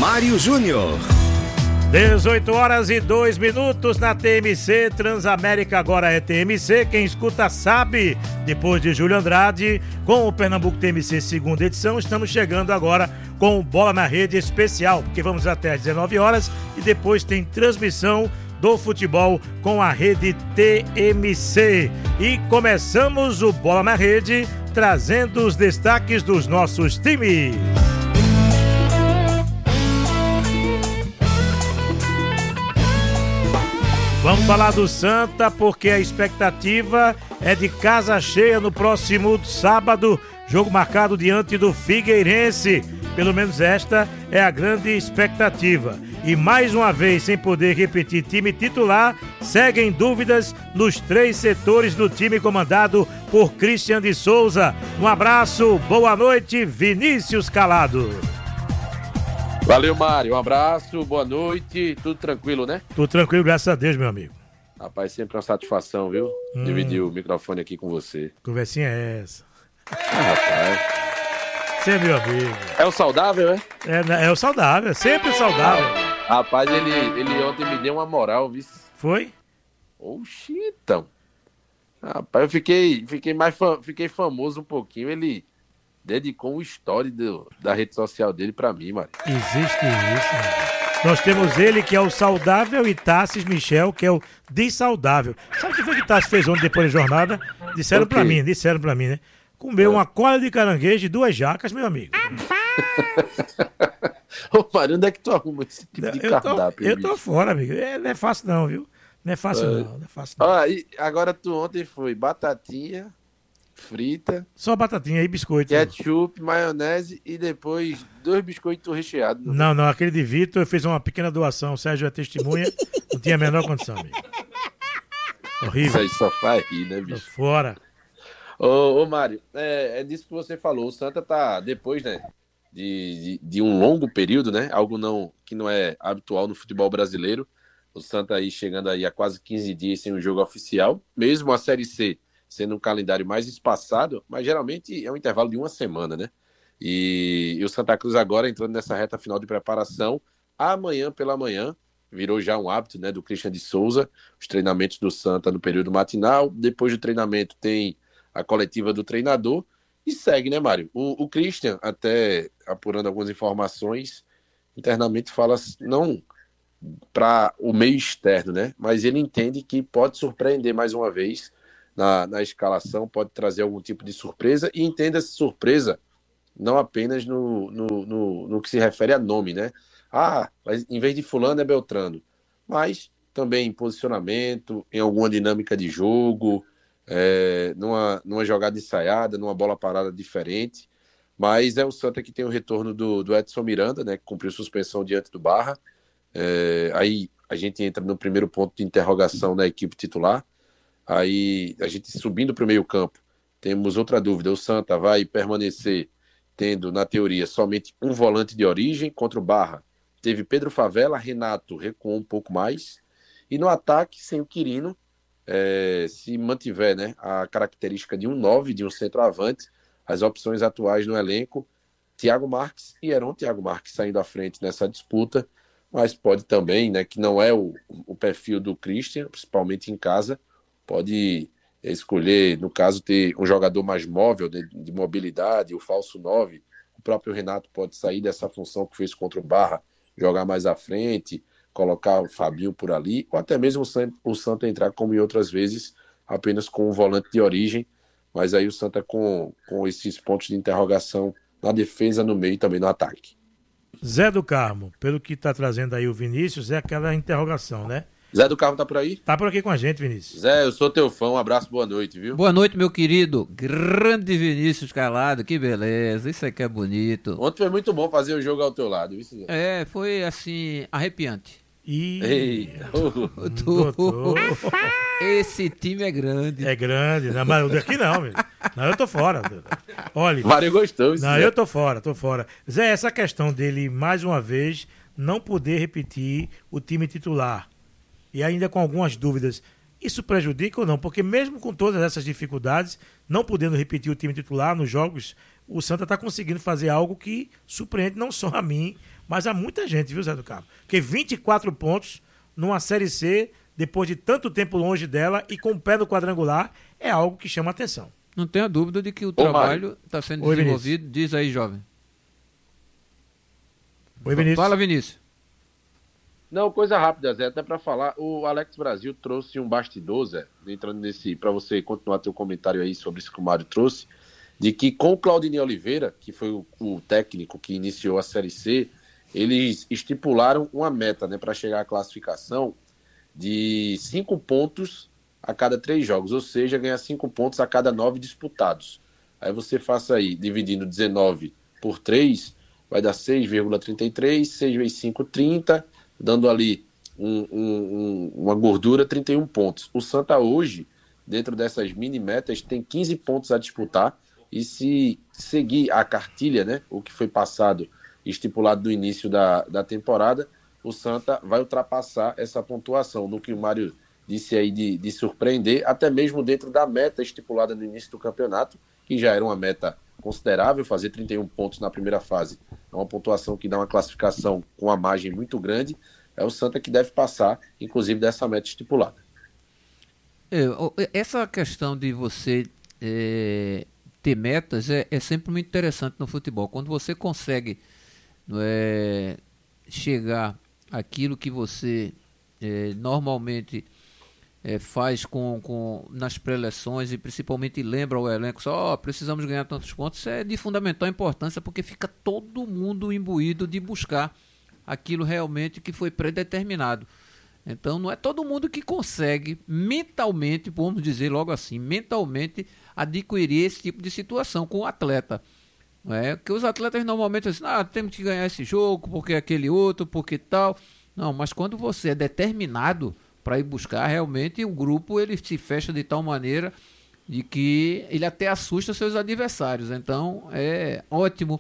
Mário Júnior. 18h02 na TMC, Transamérica agora é TMC, quem escuta sabe. Depois de Júlio Andrade, com o Pernambuco TMC segunda edição, estamos chegando agora com o Bola na Rede especial, porque vamos até às 19h e depois tem transmissão do futebol com a rede TMC. E começamos o Bola na Rede trazendo os destaques dos nossos times. Vamos falar do Santa, porque a expectativa é de casa cheia no próximo sábado, jogo marcado diante do Figueirense. Pelo menos esta é a grande expectativa. E mais uma vez, sem poder repetir time titular, seguem dúvidas nos 3 setores do time comandado por Christian de Souza. Um abraço, boa noite, Vinícius Calado. Valeu, Mário. Um abraço, boa noite. Tudo tranquilo, né? Tudo tranquilo, graças a Deus, meu amigo. Rapaz, sempre uma satisfação, viu? Dividir o microfone aqui com você. Conversinha é essa. Rapaz. Você é meu amigo. É o saudável, é? É o saudável, é sempre saudável. Rapaz, ele ontem me deu uma moral, viu? Foi? Oxi, então. Rapaz, eu fiquei famoso um pouquinho. Ele dedicou um story da rede social dele pra mim, Mário. Existe isso, mano. Nós temos ele, que é o saudável, e Tassis Michel, que é o dissaudável. Sabe o que foi que Tassis fez ontem depois da jornada? Disseram pra mim, né? Comeu uma cola de caranguejo e 2 jacas, meu amigo. Ô, Mário, onde é que tu arruma esse tipo de cardápio? Eu tô fora, amigo. Não é fácil não, viu? Não é fácil não. Ó, e agora tu ontem foi batatinha frita. Só batatinha e biscoito. Ketchup, maionese e depois 2 biscoitos recheados. Não, aquele de Vitor eu fiz uma pequena doação, o Sérgio é testemunha, não tinha a menor condição, amigo. Horrível. Isso aí só faz rir, né, bicho? Tô fora. Ô Mário, é disso que você falou, o Santa tá, depois, né, de um longo período, né, algo que não é habitual no futebol brasileiro, o Santa aí chegando aí a quase 15 dias sem um jogo oficial, mesmo a Série C sendo um calendário mais espaçado, mas geralmente é um intervalo de 1 semana, né? E o Santa Cruz agora entrando nessa reta final de preparação, amanhã pela manhã, virou já um hábito, né, do Christian de Souza, os treinamentos do Santa no período matinal, depois do treinamento tem a coletiva do treinador e segue, né, Mário? O Christian, até apurando algumas informações, internamente fala não para o meio externo, né? Mas ele entende que pode surpreender mais uma vez na escalação, pode trazer algum tipo de surpresa e entenda essa surpresa não apenas no que se refere a nome, né? Mas em vez de fulano é Beltrano, mas também em posicionamento, em alguma dinâmica de jogo, numa jogada ensaiada, numa bola parada diferente. Mas é o Santa que tem o retorno do Edson Miranda, né, que cumpriu suspensão diante do Barra. Aí a gente entra no primeiro ponto de interrogação na equipe titular. Aí a gente subindo para o meio campo, temos outra dúvida, o Santa vai permanecer tendo, na teoria, somente um volante de origem contra o Barra. Teve Pedro Favela, Renato recuou um pouco mais, e no ataque, sem o Quirino, se mantiver, né, a característica de um 9, de um centroavante, as opções atuais no elenco, Thiago Marques e Heron Thiago Marques saindo à frente nessa disputa, mas pode também, né, que não é o perfil do Christian, principalmente em casa, pode escolher, no caso, ter um jogador mais móvel, de mobilidade, o falso 9. O próprio Renato pode sair dessa função que fez contra o Barra, jogar mais à frente, colocar o Fabinho por ali, ou até mesmo o Santa entrar, como em outras vezes, apenas com um volante de origem. Mas aí o Santa com esses pontos de interrogação na defesa, no meio e também no ataque. Zé do Carmo, pelo que está trazendo aí o Vinícius, é aquela interrogação, né? Zé do Carmo tá por aí? Tá por aqui com a gente, Vinícius. Zé, eu sou teu fã, um abraço, boa noite, viu? Boa noite, meu querido, grande Vinícius Calado, que beleza, isso aqui é bonito. Ontem foi muito bom fazer o jogo ao teu lado, viu, Zé? Foi assim, arrepiante. Eita. Esse time é grande. É grande, não, mas daqui não, meu. Não, eu tô fora. Olha. Mário gostou, isso. Não, eu tô fora. Zé, essa questão dele, mais uma vez, não poder repetir o time titular. E ainda com algumas dúvidas. Isso prejudica ou não? Porque mesmo com todas essas dificuldades, não podendo repetir o time titular nos jogos, o Santa está conseguindo fazer algo que surpreende não só a mim, Mas há muita gente, viu, Zé do Cabo? Porque 24 pontos numa Série C, depois de tanto tempo longe dela e com o pé no quadrangular, é algo que chama atenção. Não tenha dúvida de que o trabalho está sendo desenvolvido. Diz aí, jovem. Oi, Vinícius. Fala, Vinícius. Não, coisa rápida, Zé, até para falar, o Alex Brasil trouxe um bastidor, Zé, entrando nesse, para você continuar teu comentário aí sobre isso que o Mário trouxe, de que com o Claudinei Oliveira, que foi o técnico que iniciou a Série C, eles estipularam uma meta, né, para chegar à classificação de 5 pontos a cada 3 jogos, ou seja, ganhar 5 pontos a cada 9 disputados. Aí você faça aí, dividindo 19 por 3, vai dar 6,33, 6 vezes 5, 30, dando ali uma gordura, 31 pontos. O Santa hoje, dentro dessas mini metas, tem 15 pontos a disputar, e se seguir a cartilha, né, o que foi passado, estipulado no início da temporada, o Santa vai ultrapassar essa pontuação, no que o Mário disse aí de surpreender, até mesmo dentro da meta estipulada no início do campeonato, que já era uma meta considerável, fazer 31 pontos na primeira fase. É uma pontuação que dá uma classificação com uma margem muito grande. É o Santa que deve passar, inclusive, dessa meta estipulada. Essa questão de você ter metas é sempre muito interessante no futebol. Quando você consegue chegar àquilo que você normalmente faz nas pré-eleções e principalmente lembra o elenco, só precisamos ganhar tantos pontos, isso é de fundamental importância, porque fica todo mundo imbuído de buscar aquilo realmente que foi predeterminado. Então não é todo mundo que consegue mentalmente, vamos dizer logo assim, mentalmente adquirir esse tipo de situação com o atleta. Porque os atletas normalmente dizem, temos que ganhar esse jogo, porque aquele outro, porque tal. Não, mas quando você é determinado para ir buscar, realmente o grupo ele se fecha de tal maneira de que ele até assusta seus adversários. Então é ótimo,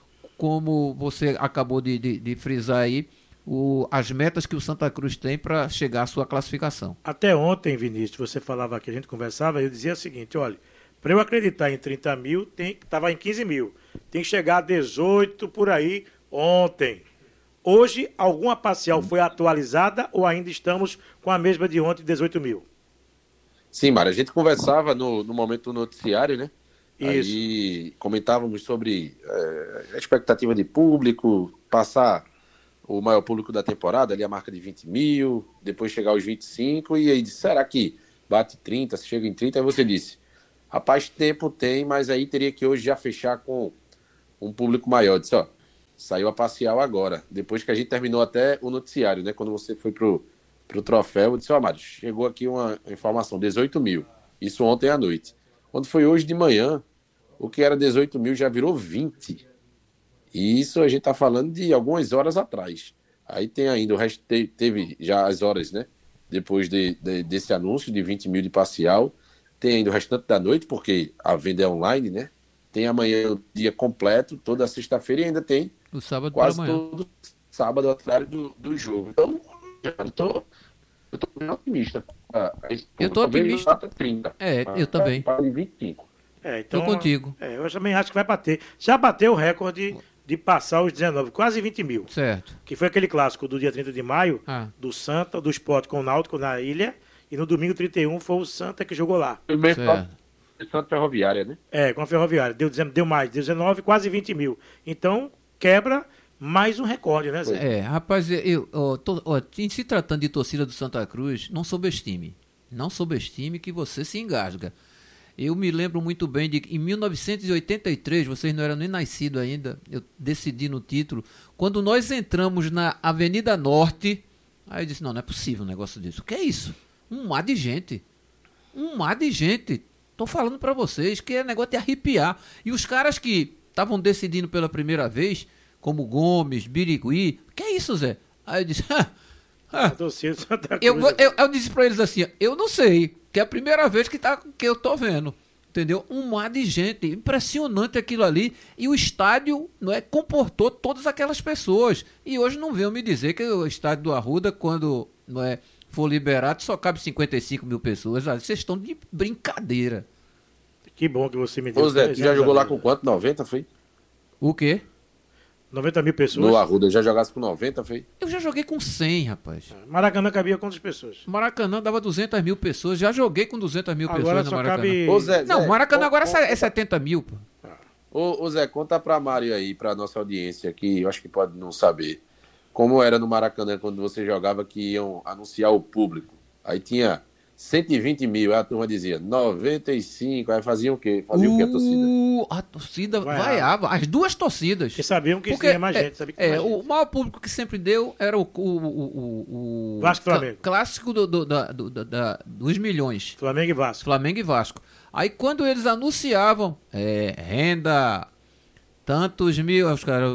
como você acabou de frisar aí, as metas que o Santa Cruz tem para chegar à sua classificação. Até ontem, Vinícius, você falava que a gente conversava, eu dizia o seguinte, olha, para eu acreditar em 30 mil, estava em 15 mil, tem que chegar a 18 por aí ontem. Hoje, alguma parcial foi atualizada ou ainda estamos com a mesma de ontem, 18 mil? Sim, Mário, a gente conversava no momento do noticiário, né? Isso. Aí comentávamos sobre a expectativa de público, passar o maior público da temporada, ali a marca de 20 mil, depois chegar aos 25, e aí será que bate 30, se chega em 30? Aí você disse, rapaz, tempo tem, mas aí teria que hoje já fechar com um público maior. Eu disse, saiu a parcial agora, depois que a gente terminou até o noticiário, né? Quando você foi pro troféu, eu disse, Mário, chegou aqui uma informação, 18 mil, isso ontem à noite. Quando foi hoje de manhã, o que era 18 mil já virou 20. E isso a gente está falando de algumas horas atrás. Aí tem ainda, o resto teve já as horas, né? Depois desse anúncio de 20 mil de parcial. Tem ainda o restante da noite, porque a venda é online, né? Tem amanhã o dia completo, toda sexta-feira, e ainda tem o sábado quase todo sábado atrás do jogo. Então, eu tô bem otimista. Eu tô otimista. 30, eu também. Para 25. Então, tô contigo. Eu também acho que vai bater. Já bateu o recorde de passar os 19, quase 20 mil. Certo. Que foi aquele clássico do dia 30 de maio, do Santa, do Sport com o Náutico na ilha, e no domingo 31 foi o Santa que jogou lá. Primeiro Santa Ferroviária, né? Com a Ferroviária. Deu mais, 19, quase 20 mil. Então, quebra mais um recorde, né, Zé? Rapaz, em se tratando de torcida do Santa Cruz, não subestime. Não subestime que você se engasga. Eu me lembro muito bem de que em 1983, vocês não eram nem nascidos ainda, eu decidi no título, quando nós entramos na Avenida Norte, aí eu disse, não é possível um negócio disso. O que é isso? Um mar de gente. Tô falando pra vocês que é negócio de arrepiar. E os caras que estavam decidindo pela primeira vez, como Gomes, Birigui, o que é isso, Zé? Aí eu disse, eu disse pra eles assim, eu não sei, que é a primeira vez que eu tô vendo, entendeu? Um mar de gente, impressionante aquilo ali, e o estádio comportou todas aquelas pessoas, e hoje não venham me dizer que o estádio do Arruda, quando for liberado, só cabe 55 mil pessoas, vocês estão de brincadeira. Que bom que você me deu. Ô Zé, tu já jogou lá com quanto? 90, foi? O quê? 90 mil pessoas. No Arruda, já jogasse com 90, foi? Eu já joguei com 100, rapaz. Maracanã cabia quantas pessoas? Maracanã dava 200 mil pessoas. Já joguei com 200 mil Agora pessoas no só Maracanã. cabe... Ô, Zé, Não, Zé, Maracanã agora é 70 mil, pô. Ô Zé, conta pra Mário aí, pra nossa audiência, que eu acho que pode não saber. Como era no Maracanã quando você jogava que iam anunciar o público? Aí tinha 120 mil, aí a turma dizia 95, aí faziam o quê? Faziam o quê a torcida? A torcida vaiava, as duas torcidas. Porque sabiam que Porque tinha mais gente. Sabia que tinha mais gente. o maior público que sempre deu era o Vasco e Flamengo. clássico dos milhões. Flamengo e Vasco. Flamengo e Vasco. Aí quando eles anunciavam renda, tantos mil, os caras,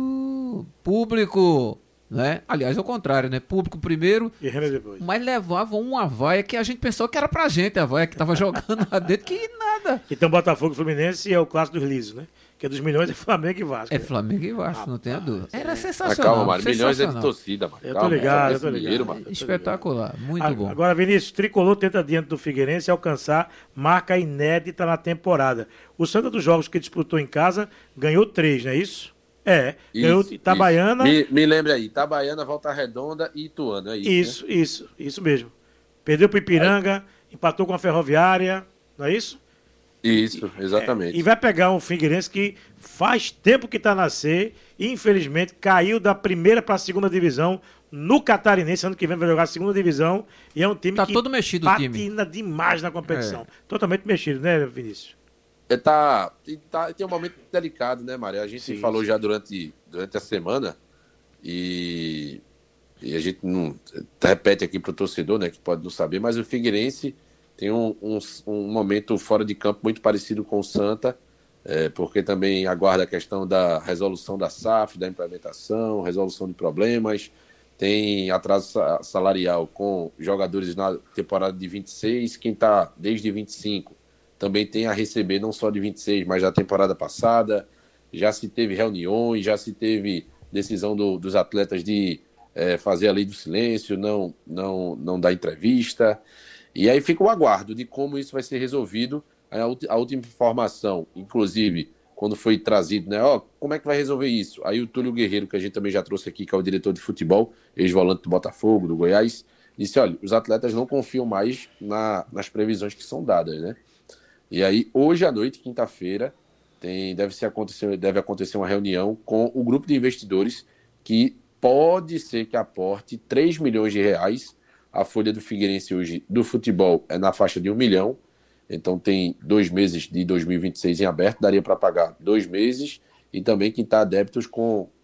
público, né? Aliás, ao contrário, né? Público primeiro, E renda depois. mas levavam uma vaia que a gente pensou que era pra gente, a vaia que tava jogando lá dentro, que nada. Então Botafogo e Fluminense é o clássico dos lisos, né? Que é dos milhões é Flamengo e Vasco. É né? Flamengo e Vasco, não tenha dúvida. Era Ah, sensacional. calma, Mário, milhões é de sensacional. torcida, Mário. Eu tô Calma, ligado, só eu tô esse dinheiro, ligado. Mário. Espetacular, muito bom. Agora, Vinícius, Tricolor tenta diante do Figueirense alcançar marca inédita na temporada. O Santa dos jogos que disputou em casa ganhou 3, não é isso? Ganhou Itabaiana. Me lembra aí, Itabaiana, Volta Redonda e Ituano, é isso, né? Isso mesmo. Perdeu pro Ipiranga, empatou com a Ferroviária, não é isso? Isso, exatamente. E vai pegar um Figueirense que faz tempo que está na C, e infelizmente caiu da primeira para a segunda divisão no Catarinense. Ano que vem vai jogar a segunda divisão e é um time Tá que todo mexido o time. patina demais na competição. Totalmente mexido, né, Vinícius? Tem um momento delicado, né, Mário? A gente falou já durante a semana e a gente não repete aqui para o torcedor, né, que pode não saber, mas o Figueirense tem um momento fora de campo muito parecido com o Santa, porque também aguarda a questão da resolução da SAF, da implementação, resolução de problemas, tem atraso salarial com jogadores na temporada de 26, quem está desde 25 também tem a receber não só de 26, mas da temporada passada, já se teve reuniões, já se teve decisão dos atletas de fazer a lei do silêncio, não dar entrevista. E aí fica o aguardo de como isso vai ser resolvido. A última informação, inclusive, quando foi trazido, né? Como é que vai resolver isso? Aí o Túlio Guerreiro, que a gente também já trouxe aqui, que é o diretor de futebol, ex-volante do Botafogo, do Goiás, disse, olha, os atletas não confiam mais nas previsões que são dadas, né? E aí, hoje à noite, quinta-feira, deve acontecer uma reunião com o grupo de investidores que pode ser que aporte 3 milhões de reais. A folha do Figueirense hoje do futebol é na faixa de 1 milhão. Então tem 2 meses de 2026 em aberto, daria para pagar 2 meses. E também quitar débitos com